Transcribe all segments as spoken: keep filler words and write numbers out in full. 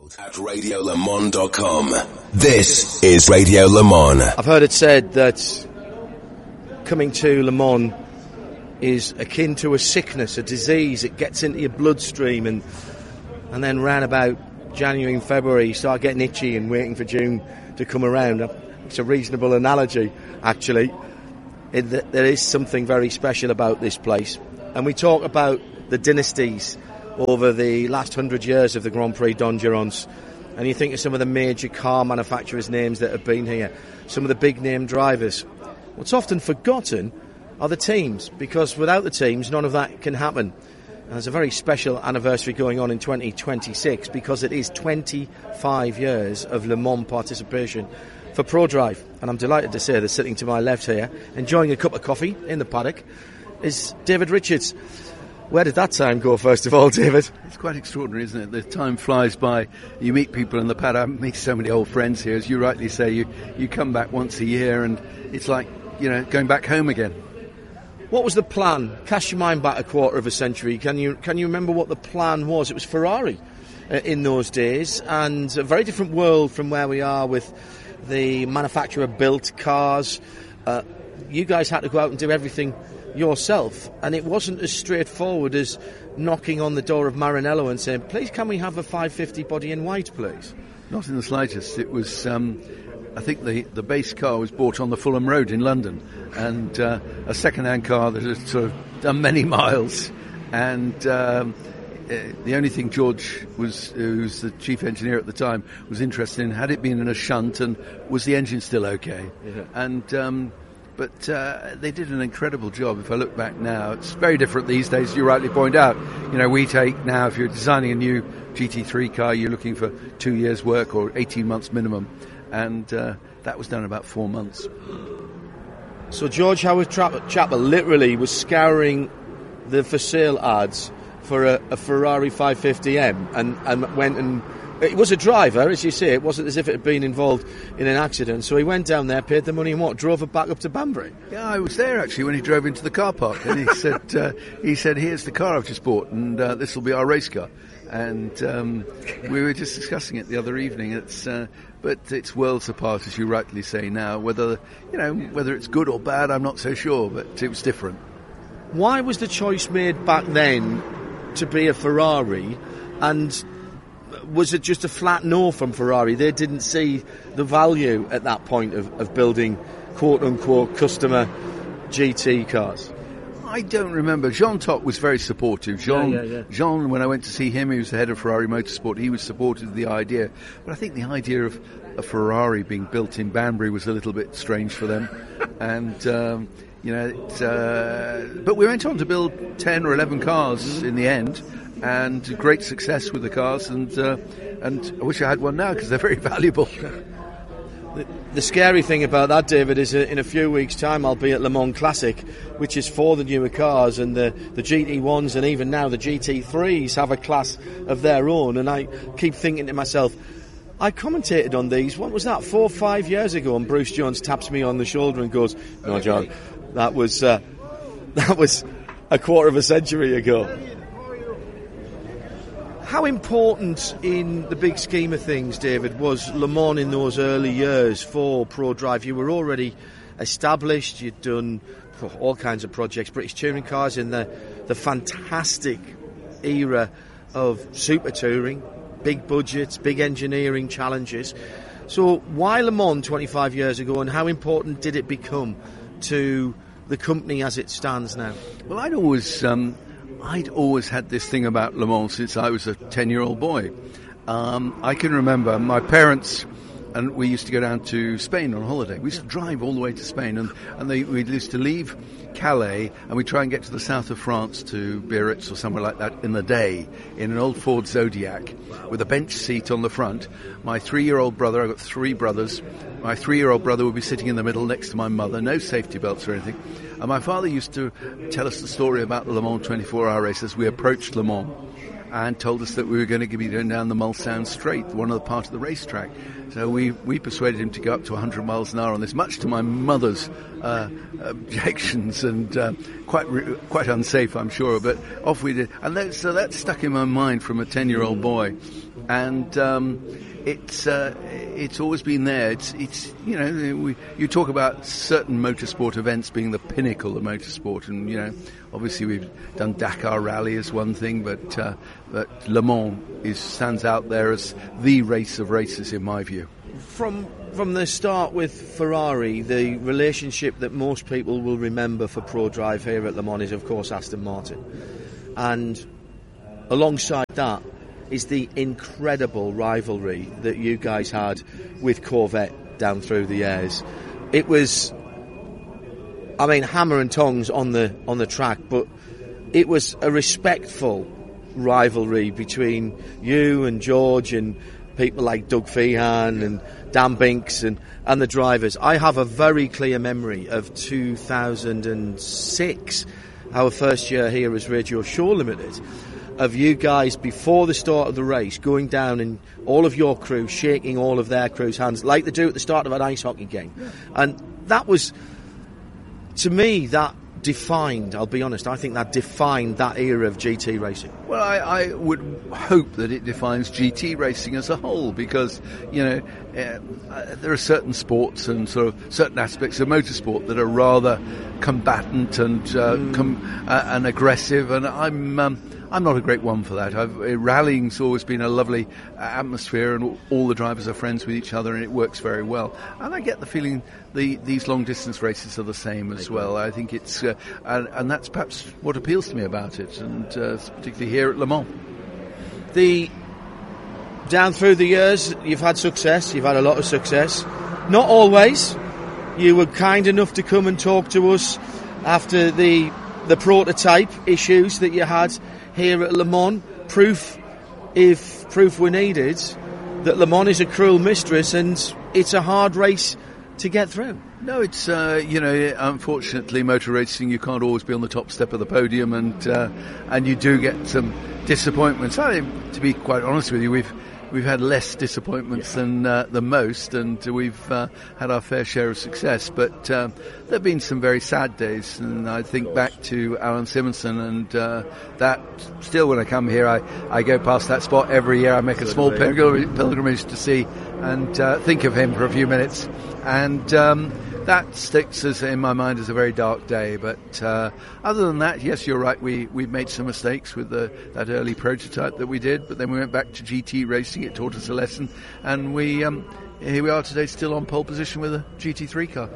At radio le mans dot com. This is Radio Le Mans. I've heard it said that coming to Le Mans is akin to a sickness, a disease. It gets into your bloodstream, and and then round about January and February you start getting itchy and waiting for June to come around. It's a reasonable analogy, actually. It, there is something very special about this place. And we talk about the dynasties over the last hundred years of the Grand Prix d'Endurance, and you think of some of the major car manufacturers' names that have been here, some of the big name drivers. What's often forgotten are the teams, because without the teams none of that can happen. And there's a very special anniversary going on in twenty twenty-six, because it is twenty-five years of Le Mans participation for ProDrive. And I'm delighted to say that sitting to my left here, enjoying a cup of coffee in the paddock, is David Richards. Where did that time go, first of all, David? It's quite extraordinary, isn't it? The time flies by. You meet people in the paddock. I meet so many old friends here. As you rightly say, you, you come back once a year and it's like, you know, going back home again. What was the plan? Cast your mind back a quarter of a century. Can you can you remember what the plan was? It was Ferrari uh, in those days, and a very different world from where we are with the manufacturer-built cars. Uh, you guys had to go out and do everything yourself, and it wasn't as straightforward as knocking on the door of Maranello and saying, please can we have a five fifty body in white, please? Not in the slightest. It was um, I think the, the base car was bought on the Fulham Road in London, and uh, a second-hand car that had sort of done many miles, and um, uh, the only thing George was, who was the chief engineer at the time, was interested in, had it been in a shunt and was the engine still okay? Yeah. And um, But uh, they did an incredible job. If I look back now, it's very different these days, as you rightly point out. You know, we take now, if you're designing a new G T three car, you're looking for two years' work or eighteen months minimum. And uh, that was done in about four months. So George Howard Tra- Chapel literally was scouring the for sale ads for a, a Ferrari five fifty M and, and went and... It was a driver, as you say. It wasn't as if it had been involved in an accident. So he went down there, paid the money, and what? Drove it back up to Banbury. Yeah, I was there actually when he drove into the car park, and he said, uh, "He said, here's the car I've just bought, and uh, this will be our race car." And um, we were just discussing it the other evening. It's, uh, but it's worlds apart, as you rightly say now. Whether you know whether it's good or bad, I'm not so sure, but it was different. Why was the choice made back then to be a Ferrari, and was it just a flat no from Ferrari? They didn't see the value at that point of, of building quote-unquote customer G T cars? I don't remember. Jean Todt was very supportive. Jean, yeah, yeah, yeah. Jean, when I went to see him, he was the head of Ferrari Motorsport, he was supportive of the idea. But I think the idea of a Ferrari being built in Banbury was a little bit strange for them. and, um, you know, it, uh, but we went on to build ten or eleven cars in the end, and great success with the cars, and uh, and I wish I had one now because they're very valuable. The, the scary thing about that, David, is in a few weeks' time I'll be at Le Mans Classic, which is for the newer cars, and the, the G T ones and even now the G T threes have a class of their own, and I keep thinking to myself, I commentated on these, what was that, four or five years ago, and Bruce Jones taps me on the shoulder and goes, no, John, that was, uh, that was a quarter of a century ago. How important in the big scheme of things, David, was Le Mans in those early years for ProDrive? You were already established, you'd done all kinds of projects, British touring cars in the, the fantastic era of super touring, big budgets, big engineering challenges. So why Le Mans twenty-five years ago, and how important did it become to the company as it stands now? Well, I'd always... Um I'd always had this thing about Le Mans since I was a ten-year-old boy. Um, I can remember my parents, and we used to go down to Spain on holiday. We used to drive all the way to Spain, and, and they, we used to leave Calais, and we'd try and get to the south of France, to Biarritz or somewhere like that, in the day, in an old Ford Zodiac, with a bench seat on the front. My three-year-old brother, I've got three brothers, my three-year-old brother would be sitting in the middle next to my mother, no safety belts or anything. And my father used to tell us the story about the Le Mans twenty-four hour race as we approached Le Mans. and told us that we were going to be going down the Mulsanne Straight, one of the part of the racetrack. So we, we persuaded him to go up to one hundred miles an hour on this, much to my mother's uh, objections, and uh, quite re- quite unsafe, I'm sure. But off we did, and that, so that stuck in my mind from a ten-year-old boy, and um, it's uh, it's always been there. It's it's you know we, you talk about certain motorsport events being the pinnacle of motorsport, and you know obviously we've done Dakar Rally as one thing, but uh, but Le Mans is stands out there as the race of races in my view. From from the start with Ferrari, the relationship that most people will remember for ProDrive here at Le Mans is of course Aston Martin, and alongside that is the incredible rivalry that you guys had with Corvette down through the years. It was, I mean, hammer and tongs on the on the track, but it was a respectful rivalry between you and George and people like Doug Feehan and Dan Binks and, and the drivers. I have a very clear memory of two thousand six, our first year here as Radio Show Limited, of you guys before the start of the race going down and all of your crew shaking all of their crew's hands like they do at the start of an ice hockey game. Yeah. And that was, to me, that defined, I'll be honest, I think that defined that era of G T racing. Well, I, I would hope that it defines G T racing as a whole, because, you know, uh, there are certain sports and sort of certain aspects of motorsport that are rather combatant and uh, mm. com- uh, and aggressive, and I'm um, I'm not a great one for that. I've, uh, rallying's always been a lovely atmosphere, and all the drivers are friends with each other, and it works very well. And I get the feeling the, these long-distance races are the same as well. I think it's, uh, and, and that's perhaps what appeals to me about it, and uh, particularly here at Le Mans. The down through the years, you've had success. You've had a lot of success. Not always. You were kind enough to come and talk to us after the the prototype issues that you had here at Le Mans. Proof, if proof were needed, that Le Mans is a cruel mistress and it's a hard race to get through. No, it's, uh, you know, unfortunately, motor racing, you can't always be on the top step of the podium, and uh, and you do get some disappointments. I, to be quite honest with you, we've We've had less disappointments yeah. than uh, than most, and we've uh, had our fair share of success. But uh, there have been some very sad days, and I think back to Alan Simonson, and uh, that still, when I come here, I, I go past that spot every year. I make a small pilgrim- pilgrimage to see and uh, think of him for a few minutes, and um, that sticks as in my mind as a very dark day. But uh, other than that, yes, you're right. We we've made some mistakes with the, that early prototype that we did, but then we went back to G T racing. It taught us a lesson, and we um, here we are today, still on pole position with a G T three car,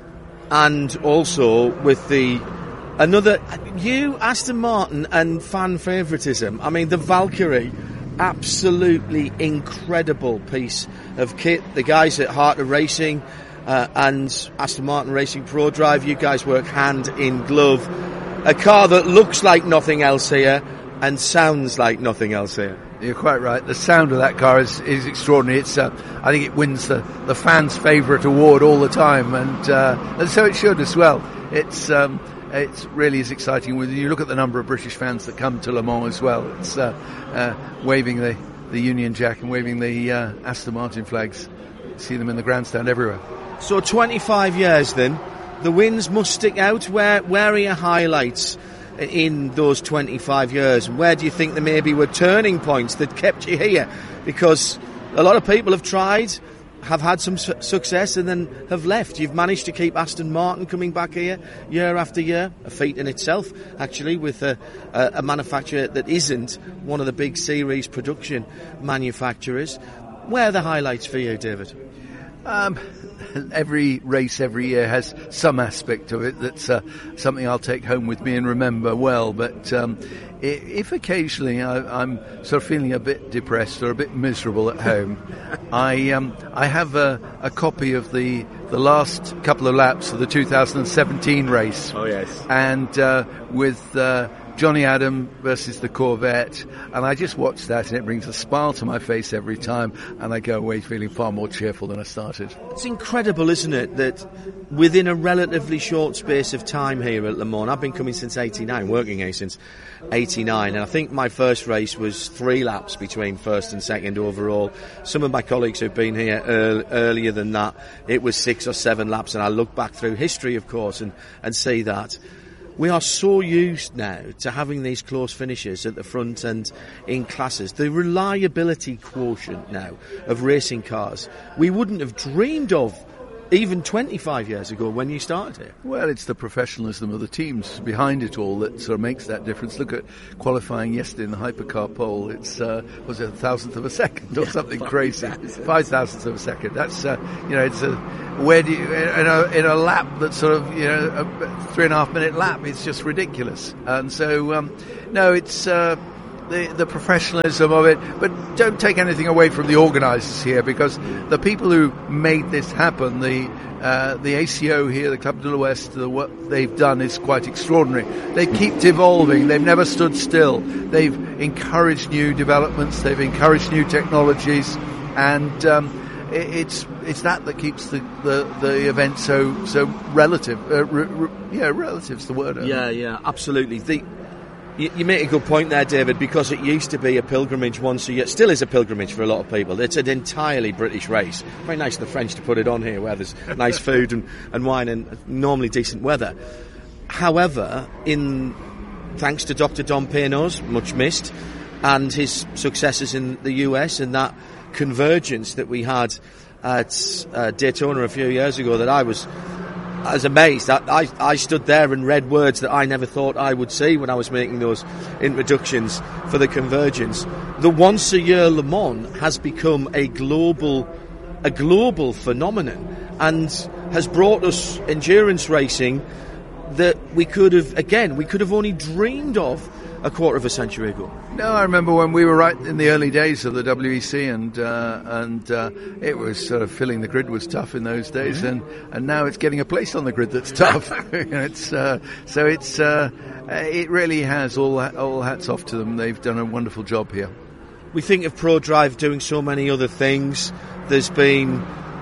and also with the another you Aston Martin and fan favouritism. I mean, the Valkyrie. Absolutely incredible piece of kit. The guys at Heart of Racing uh, and Aston Martin Racing ProDrive, you guys work hand in glove. A car that looks like nothing else here and sounds like nothing else here. You're quite right. The sound of that car is, is extraordinary. It's uh, I think it wins the, the fans' favourite award all the time, and uh, and so it should as well. It's um, It really is exciting. When you look at the number of British fans that come to Le Mans as well, it's uh, uh, waving the, the Union Jack and waving the uh, Aston Martin flags. You see them in the grandstand everywhere. So twenty-five years then, the wins must stick out. Where where are your highlights in those twenty-five years? Where do you think there maybe were turning points that kept you here? Because a lot of people have tried, have had some su- success and then have left. You've managed to keep Aston Martin coming back here year after year, a feat in itself, actually, with a, a, a manufacturer that isn't one of the big series production manufacturers. Where are the highlights for you, David? Um, every race every year has some aspect of it that's uh, something I'll take home with me and remember well, but um, if occasionally I, I'm sort of feeling a bit depressed or a bit miserable at home, I um, I have a, a copy of the the last couple of laps of the two thousand seventeen race. Oh yes, and uh, with uh, Johnny Adam versus the Corvette, and I just watch that and it brings a smile to my face every time, and I go away feeling far more cheerful than I started. It's incredible, isn't it, that within a relatively short space of time here at Le Mans, I've been coming since eighty-nine, working here since eighty-nine, and I think my first race was three laps between first and second overall. Some of my colleagues who've been here earl- earlier than that, it was six or seven laps, and I look back through history, of course, and, and see that. We are so used now to having these close finishes at the front and in classes. The reliability quotient now of racing cars, we wouldn't have dreamed of even twenty-five years ago when you started here. Well, it's the professionalism of the teams behind it all that sort of makes that difference. Look at qualifying yesterday in the hypercar pole. It's uh, was it a thousandth of a second or something crazy? Five thousandths of a second. That's uh, you know, it's a where do you in a in a lap that's sort of you know a three and a half minute lap. It's just ridiculous. And so um, no, it's. Uh, The, the professionalism of it, but don't take anything away from the organisers here, because the people who made this happen, the uh, the A C O here, the Club de l'Ouest, the, what they've done is quite extraordinary. They keep evolving. They've never stood still. They've encouraged new developments. They've encouraged new technologies, and um, it, it's it's that that keeps the, the, the event so so relative. Uh, re, re, yeah, relative's the word. Yeah, yeah, absolutely. The You, you make a good point there, David, because it used to be a pilgrimage once a year. Still is a pilgrimage for a lot of people. It's an entirely British race. Very nice of the French to put it on here, where there's nice food and, and wine and normally decent weather. However, in thanks to Doctor Dom Peynos, much missed, and his successors in the U S and that convergence that we had at uh, Daytona a few years ago, that I was... I was amazed. I, I, I stood there and read words that I never thought I would see when I was making those introductions for the convergence. The once a year Le Mans has become a global, a global phenomenon, and has brought us endurance racing that we could have, again, we could have only dreamed of a quarter of a century ago. No, I remember when we were right in the early days of the W E C, and uh, and uh, it was sort of filling the grid was tough in those days, and, and now it's getting a place on the grid that's tough. it's uh, so it's uh, it really has all all hats off to them. They've done a wonderful job here. We think of ProDrive doing so many other things. There's been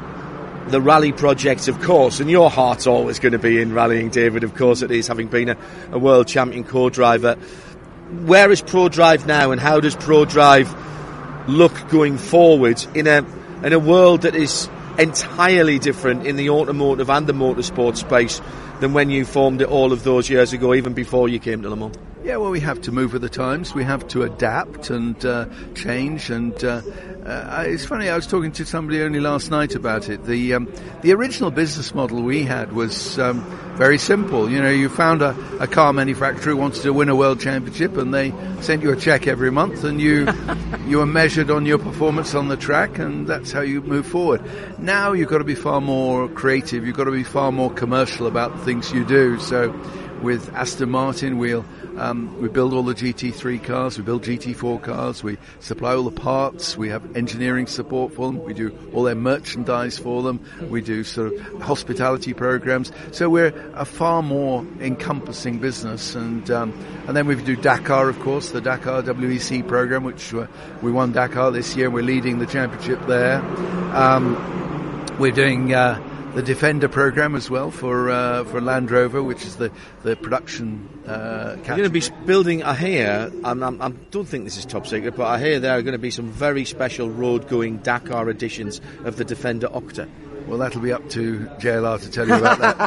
the rally project, of course, and your heart's always going to be in rallying, David. Of course it is, having been a, a world champion co-driver. Where is ProDrive now, and how does ProDrive look going forward in a in a world that is entirely different in the automotive and the motorsport space than when you formed it all of those years ago, even before you came to Le Mans? Yeah, well, we have to move with the times. We have to adapt and uh, change. And uh, uh, it's funny, I was talking to somebody only last night about it. The um, the original business model we had was um, very simple. You know, you found a, a car manufacturer who wanted to win a world championship, and they sent you a check every month, and you you were measured on your performance on the track, and that's how you move forward. Now you've got to be far more creative. You've got to be far more commercial about the things you do. So with Aston Martin, we'll Um, we build all the G T three cars, we build G T four cars, we supply all the parts, we have engineering support for them, we do all their merchandise for them, we do sort of hospitality programs. So we're a far more encompassing business. And um, and then we do Dakar, of course, the Dakar W E C program, which uh, we won Dakar this year. We're leading the championship there. Um, we're doing Uh, the Defender program as well for uh, for Land Rover, which is the the production uh, category. You're going to be building, I hear, I'm, I'm, I don't think this is top secret, but I hear there are going to be some very special road-going Dakar editions of the Defender Octa. Well, that'll be up to J L R to tell you about that,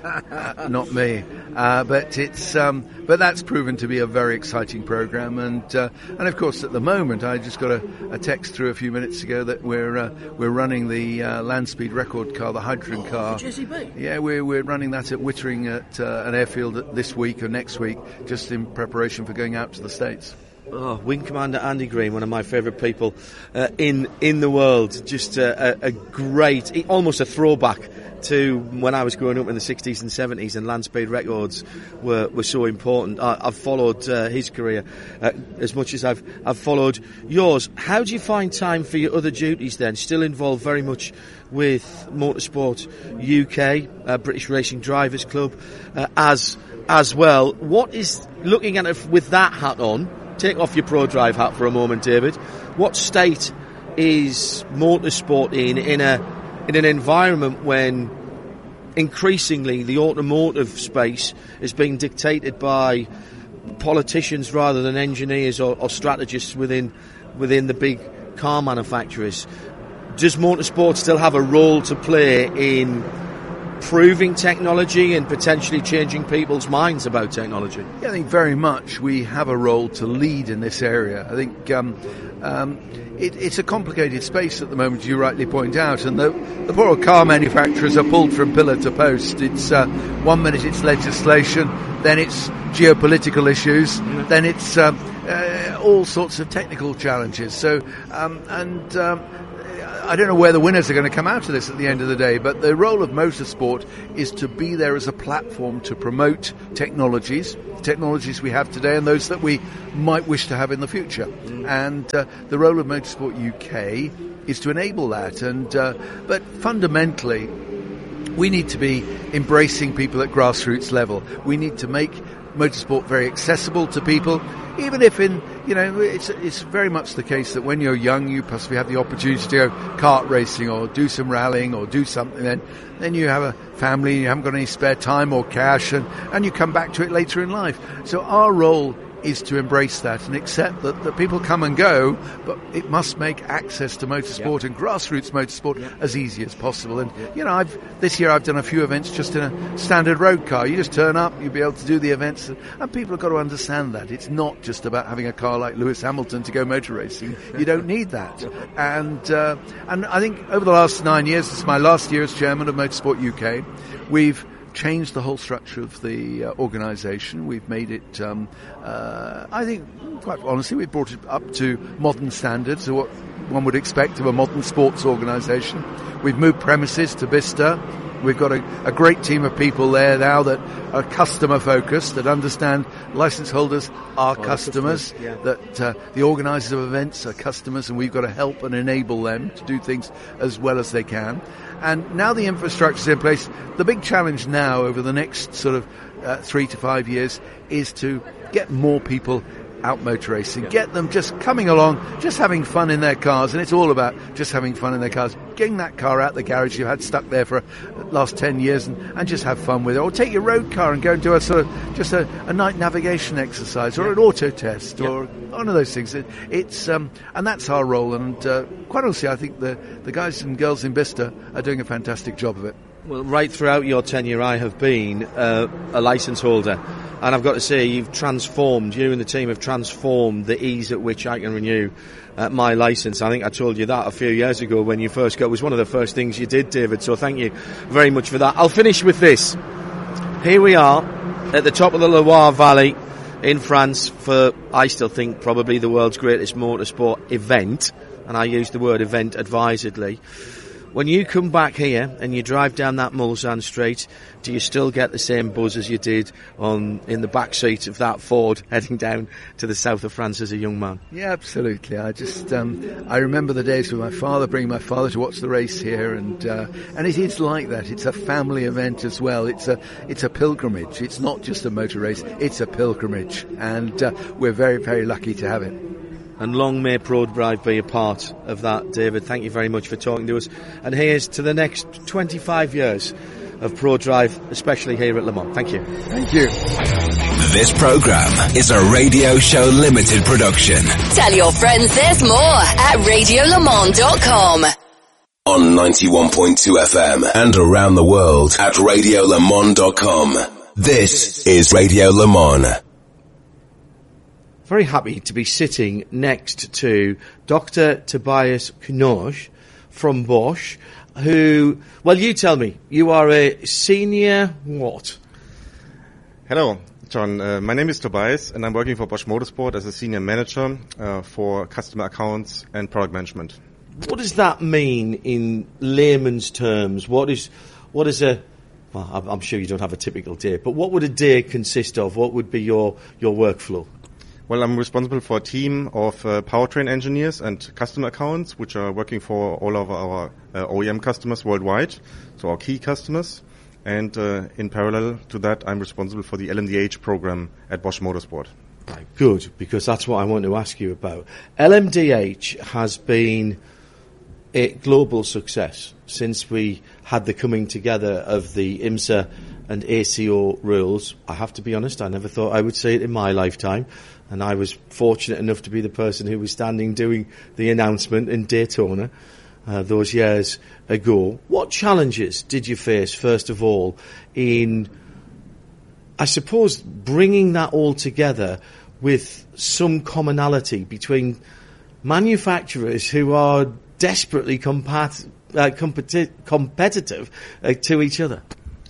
uh, not me. Uh, but it's um, but that's proven to be a very exciting program, and uh, and of course at the moment I just got a, a text through a few minutes ago that we're uh, we're running the uh, land speed record car, the hydrogen oh, car. For J C B? Yeah, we're we're running that at Wittering at uh, an airfield this week or next week, just in preparation for going out to the States. Oh, Wing Commander Andy Green, one of my favourite people uh, in in the world. Just uh, a, a great, almost a throwback to when I was growing up in the sixties and seventies, and land speed records were, were so important. I, I've followed uh, his career uh, as much as I've I've followed yours. How do you find time for your other duties then? Still involved very much with Motorsport U K, uh, British Racing Drivers Club, uh, as as well. What is, looking at it with that hat on, take off your Pro Drive hat for a moment, David. What state is motorsport in in a in an environment when increasingly the automotive space is being dictated by politicians rather than engineers or, or strategists within within the big car manufacturers? Does motorsport still have a role to play in proving technology and potentially changing people's minds about technology? Yeah, I think very much we have a role to lead in this area. I think um, um, it, it's a complicated space at the moment, you rightly point out, and the, the poor old car manufacturers are pulled from pillar to post. It's uh, one minute it's legislation, then it's geopolitical issues, mm. then it's uh, uh, all sorts of technical challenges. So, um, and um, I don't know where the winners are going to come out of this at the end of the day, but the role of motorsport is to be there as a platform to promote technologies, technologies we have today and those that we might wish to have in the future. Mm. And uh, the role of Motorsport U K is to enable that. And uh, but fundamentally, we need to be embracing people at grassroots level. We need to make motorsport very accessible to people, even if in, you know, it's it's very much the case that when you're young you possibly have the opportunity to go kart racing or do some rallying or do something, then then you have a family, you haven't got any spare time or cash, and, and you come back to it later in life. So our role is to embrace that and accept that, that people come and go, but it must make access to motorsport, yep. and grassroots motorsport, yep. as easy as possible. And yep. you know, I've this year I've done a few events just in a standard road car. You just turn up, you'll be able to do the events, and, and people have got to understand that it's not just about having a car like Lewis Hamilton to go motor racing. You don't need that. And uh, and I think over the last nine years, this is my last year as chairman of Motorsport U K, we've changed the whole structure of the uh, organisation. We've made it, um, uh, I think, quite honestly, we've brought it up to modern standards, or what one would expect of a modern sports organisation. We've moved premises to Bicester. We've got a, a great team of people there now that are customer focused, that understand licence holders are oh, customers, yeah. that uh, the organisers of events are customers, and we've got to help and enable them to do things as well as they can. And now the infrastructure is in place. The big challenge now over the next sort of uh, three to five years is to get more people out motor racing, yeah. get them just coming along, just having fun in their cars, and it's all about just having fun in their cars. Getting that car out the garage you've had stuck there for the last ten years and, and just have fun with it. Or take your road car and go and do a sort of just a, a night navigation exercise, or yeah. an auto test, yeah. or one of those things. It, it's um, and that's our role. And uh, quite honestly, I think the the guys and girls in Bicester are doing a fantastic job of it. Well, right throughout your tenure, I have been uh, a licence holder, and I've got to say, you've transformed, you and the team have transformed the ease at which I can renew uh, my licence. I think I told you that a few years ago when you first got. It was one of the first things you did, David, so thank you very much for that. I'll finish with this. Here we are at the top of the Loire Valley in France for, I still think, probably the world's greatest motorsport event, and I use the word event advisedly. When you come back here and you drive down that Mulsanne Straight, do you still get the same buzz as you did on in the back seat of that Ford heading down to the south of France as a young man? Yeah, absolutely. I just um, I remember the days with my father, bringing my father to watch the race here, and uh, and it is like that. It's a family event as well. It's a it's a pilgrimage. It's not just a motor race. It's a pilgrimage, and uh, we're very very lucky to have it. And long may Pro Drive be a part of that, David. Thank you very much for talking to us. And here's to the next twenty-five years of Pro Drive, especially here at Le Mans. Thank you. Thank you. This programme is a Radio Show Limited production. Tell your friends there's more at radio le mans dot com. On ninety-one point two F M and around the world at radio le mans dot com. This is Radio Le Mans. Very happy to be sitting next to Doctor Tobias Knoge from Bosch, who, well, you tell me, you are a senior what? Hello, John, uh, my name is Tobias, and I'm working for Bosch Motorsport as a senior manager uh, for customer accounts and product management. What does that mean in layman's terms? What is, what is a, well, I'm, I'm sure you don't have a typical day, but what would a day consist of? What would be your, your workflow? Well, I'm responsible for a team of uh, powertrain engineers and customer accounts, which are working for all of our uh, O E M customers worldwide, so our key customers. And uh, in parallel to that, I'm responsible for the L M D H program at Bosch Motorsport. Right, good, because that's what I want to ask you about. L M D H has been a global success since we had the coming together of the IMSA and A C O rules. I have to be honest, I never thought I would see it in my lifetime. And I was fortunate enough to be the person who was standing doing the announcement in Daytona uh, those years ago. What challenges did you face, first of all, in, I suppose, bringing that all together with some commonality between manufacturers who are desperately compat- uh, competi- competitive uh, to each other?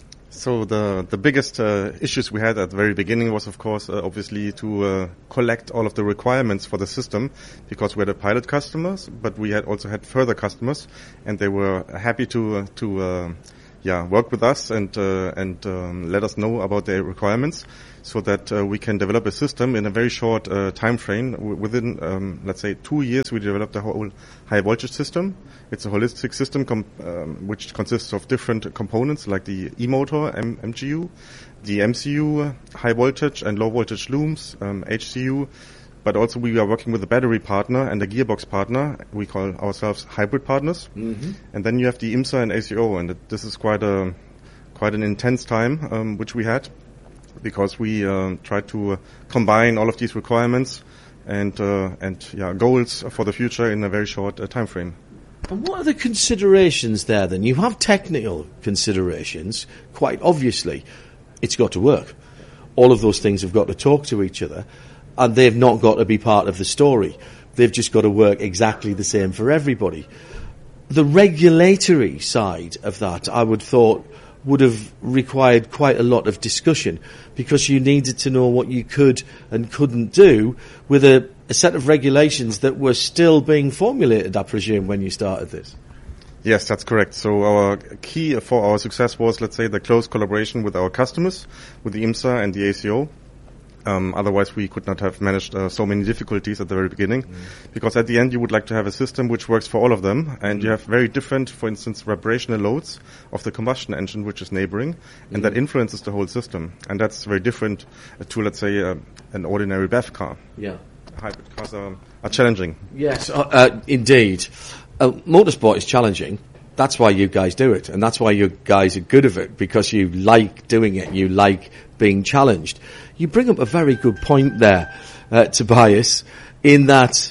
So the the biggest uh, issues we had at the very beginning was, of course, uh, obviously to uh, collect all of the requirements for the system, because we had a pilot customers, but we had also had further customers, and they were happy to uh, to uh, yeah work with us and uh, and um, let us know about their requirements, so that uh, we can develop a system in a very short uh, time frame. W- within um, let's say two years, we developed a whole high voltage system. It's a holistic system com- um, which consists of different components like the e-motor, M- MGU, the M C U, uh, high voltage and low voltage looms, um, H C U, but also we are working with a battery partner and a gearbox partner. We call ourselves hybrid partners. Mm-hmm. And then you have the IMSA and A C O, and it, this is quite a quite an intense time um, which we had, because we uh, tried to uh, combine all of these requirements and uh, and yeah goals for the future in a very short uh, time frame. And what are the considerations there then? You have technical considerations, quite obviously. It's got to work. All of those things have got to talk to each other, and they've not got to be part of the story. They've just got to work exactly the same for everybody. The regulatory side of that, I would thought, would have required quite a lot of discussion, because you needed to know what you could and couldn't do with a, a set of regulations that were still being formulated, I presume, when you started this. Yes, that's correct. So our key for our success was, let's say, the close collaboration with our customers, with the IMSA and the A C O. Um, otherwise, we could not have managed uh, so many difficulties at the very beginning, mm. because at the end you would like to have a system which works for all of them, and mm. you have very different, for instance, vibrational loads of the combustion engine, which is neighboring, mm. and that influences the whole system, and that's very different uh, to, let's say, uh, an ordinary B E V car. Yeah, hybrid cars are, are challenging. Yes, uh, uh, indeed. Uh, motorsport is challenging. That's why you guys do it, and that's why you guys are good at it, because you like doing it, you like being challenged. You bring up a very good point there, uh, Tobias, in that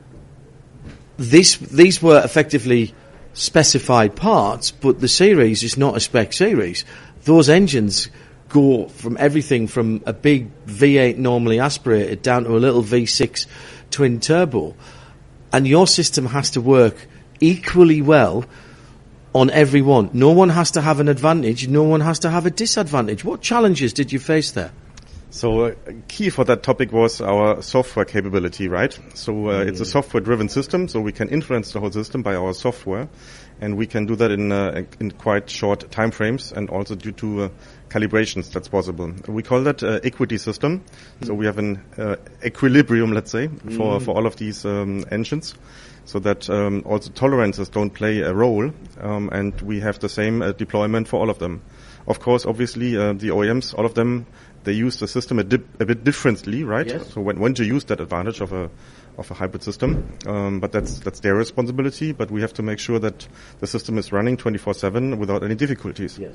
this, these were effectively specified parts, but the series is not a spec series. Those engines go from everything from a big V eight normally aspirated down to a little V six twin turbo, and your system has to work equally well on every one. No one has to have an advantage, no one has to have a disadvantage. What challenges did you face there? So uh, key for that topic was our software capability, right? So uh, mm. it's a software-driven system, so we can influence the whole system by our software, and we can do that in uh, in quite short time frames, and also due to uh, calibrations that's possible. We call that uh, equity system. Mm. So we have an uh, equilibrium, let's say, mm. for, for all of these um, engines, so that um, also tolerances don't play a role, um, and we have the same uh, deployment for all of them. Of course, obviously, uh, the O E Ms, all of them, they use the system a, dip, a bit differently, right? Yes. So when, when to use that advantage of a of a hybrid system, um, but that's that's their responsibility. But we have to make sure that the system is running twenty-four seven without any difficulties. Yes.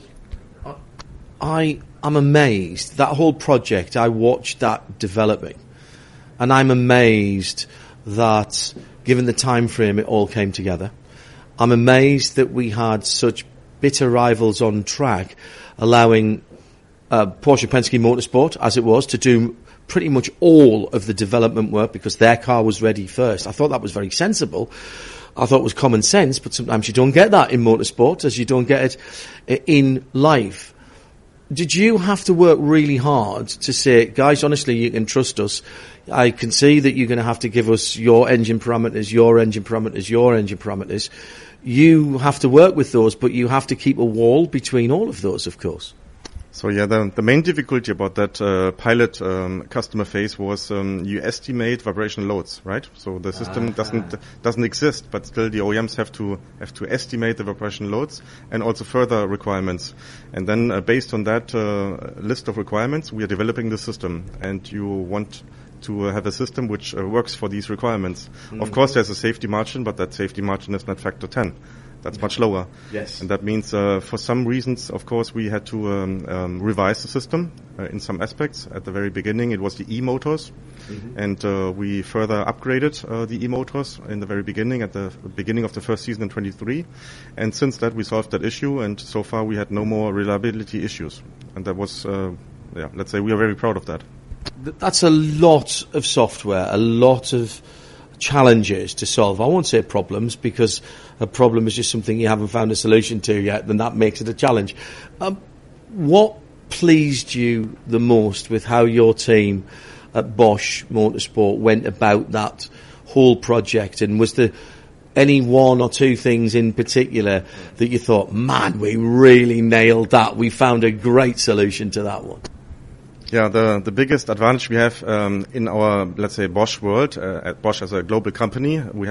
I am amazed. That whole project, I watched that developing, and I'm amazed that, given the time frame, it all came together. I'm amazed that we had such bitter rivals on track, allowing uh, Porsche Penske Motorsport, as it was, to do pretty much all of the development work because their car was ready first. I thought that was very sensible. I thought it was common sense, but sometimes you don't get that in motorsport, as you don't get it in life. did you have to work really hard to say, guys, honestly, you can trust us? I can see that you're going to have to give us your engine parameters, your engine parameters, your engine parameters. You have to work with those, but you have to keep a wall between all of those, of course. So yeah, the, the main difficulty about that uh, pilot um, customer phase was um, you estimate vibrational loads, right? So the system ah. doesn't doesn't exist, but still the O E Ms have to have to estimate the vibrational loads and also further requirements. And then uh, based on that uh, list of requirements, we are developing the system. And you want to uh, have a system which uh, works for these requirements. Mm. Of course, there's a safety margin, but that safety margin is not factor ten. That's much lower. Yes. And that means, uh, for some reasons, of course, we had to um, um, revise the system uh, in some aspects. At the very beginning, it was the e-motors. Mm-hmm. And uh, we further upgraded uh, the e-motors in the very beginning, at the beginning of the first season in twenty-three. And since that, we solved that issue. And so far, we had no more reliability issues. And that was, uh, yeah, let's say we are very proud of that. That's a lot of software, a lot of challenges to solve. I won't say problems, because a problem is just something you haven't found a solution to yet, then that makes it a challenge. Um, what pleased you the most with how your team at Bosch Motorsport went about that whole project? And was there any one or two things in particular that you thought, man, we really nailed that, we found a great solution to that one? Yeah, the the biggest advantage we have um, in our, let's say, Bosch world, uh, at Bosch as a global company, we